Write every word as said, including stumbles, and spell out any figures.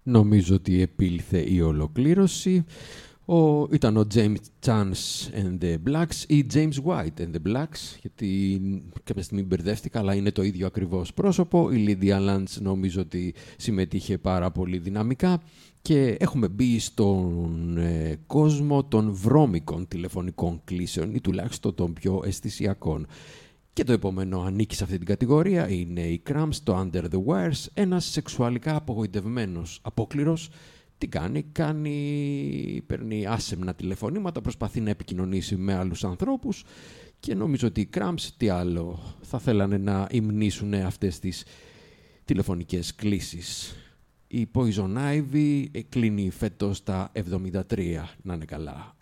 Νομίζω ότι επήλθε η ολοκλήρωση. Ο, ήταν ο James Chance and the Blacks ή James White and the Blacks, γιατί κάποια στιγμή μπερδεύτηκα, αλλά είναι το ίδιο ακριβώς πρόσωπο. Η Lydia Lunch νομίζω ότι συμμετείχε πάρα πολύ δυναμικά και έχουμε μπει στον ε, κόσμο των βρώμικων τηλεφωνικών κλήσεων ή τουλάχιστον των πιο αισθησιακών. Και το επόμενο ανήκει σε αυτή την κατηγορία, είναι η Cramps, το Under the Wires, ένας σεξουαλικά απογοητευμένος απόκληρος. Τι κάνει, κάνει, παίρνει άσεμνα τηλεφωνήματα, προσπαθεί να επικοινωνήσει με άλλους ανθρώπους και νομίζω ότι οι Cramps, τι άλλο, θα θέλανε να υμνήσουν αυτές τις τηλεφωνικές κλήσεις. Η Poison Ivy κλείνει φέτος τα εβδομήντα τρία, να είναι καλά.